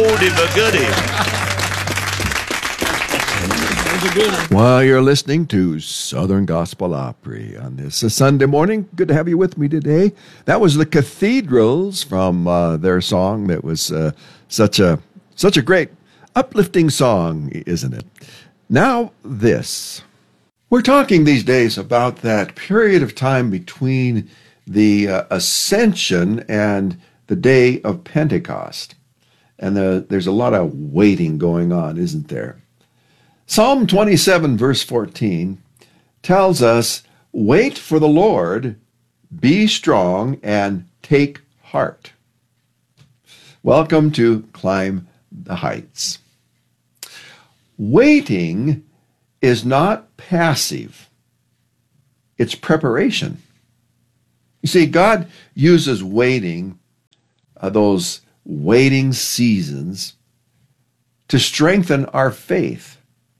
oldie but goodie. Well, you're listening to Southern Gospel Opry on this Sunday morning. Good to have you with me today. That was the Cathedrals from their song that was such a great, uplifting song, isn't it? Now this. We're talking these days about that period of time between the Ascension and the day of Pentecost. And there's a lot of waiting going on, isn't there? Psalm 27, verse 14, tells us, "Wait for the Lord, be strong, and take heart." Welcome to Climb the Heights. Waiting is not passive. It's preparation. You see, God uses waiting, those waiting seasons, to strengthen our faith.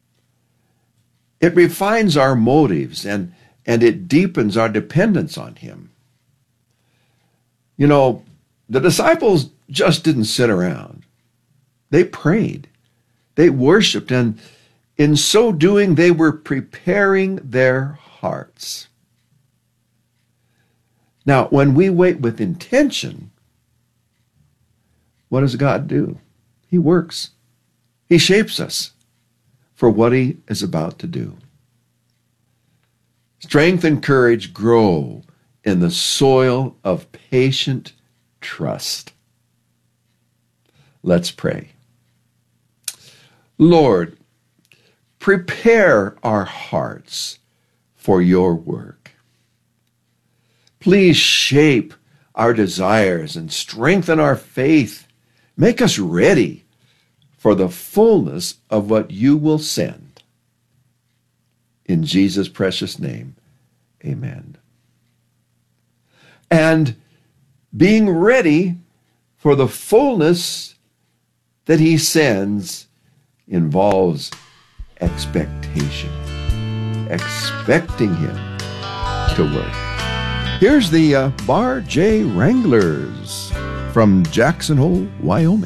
It refines our motives and it deepens our dependence on Him. You know, the disciples just didn't sit around. They prayed. They worshiped, and in so doing, they were preparing their hearts. Now, when we wait with intention, what does God do? He works. He shapes us for what He is about to do. Strength and courage grow in the soil of patient trust. Let's pray. Lord, prepare our hearts for your work. Please shape our desires and strengthen our faith. Make us ready for the fullness of what you will send. In Jesus' precious name, amen. And being ready for the fullness that He sends involves expectation. Expecting Him to work. Here's the Bar J Wranglers from Jackson Hole, Wyoming.